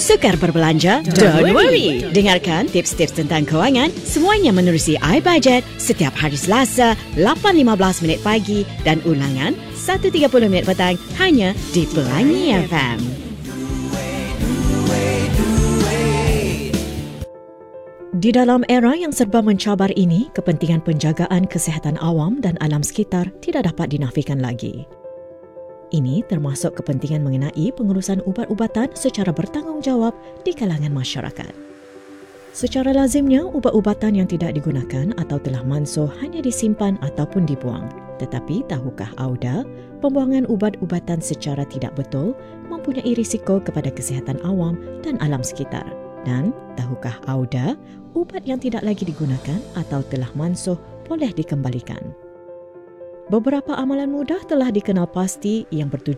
Sukar berbelanja? Don't worry. Dengarkan tips-tips tentang kewangan semuanya menerusi iBudget setiap hari Selasa 8.15 pagi dan ulangan 1.30 petang hanya di Pelangi FM. Di dalam era yang serba mencabar ini, kepentingan penjagaan kesihatan awam dan alam sekitar tidak dapat dinafikan lagi. Ini termasuk kepentingan mengenai pengurusan ubat-ubatan secara bertanggungjawab di kalangan masyarakat. Secara lazimnya, ubat-ubatan yang tidak digunakan atau telah mansuh hanya disimpan ataupun dibuang. Tetapi tahukah anda, pembuangan ubat-ubatan secara tidak betul mempunyai risiko kepada kesihatan awam dan alam sekitar? Dan tahukah anda, ubat yang tidak lagi digunakan atau telah mansuh boleh dikembalikan? Beberapa amalan mudah telah dikenal pasti yang bertujuan